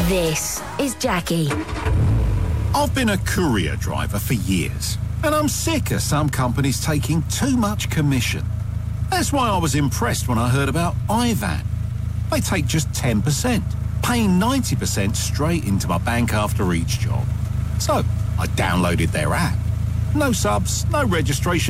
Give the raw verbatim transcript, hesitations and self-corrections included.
This is Jackie. I've been a courier driver for years, and I'm sick of some companies taking too much commission. That's why I was impressed when I heard about iVan. They take just ten percent, paying ninety percent straight into my bank after each job. So I downloaded their app. No subs, no registration.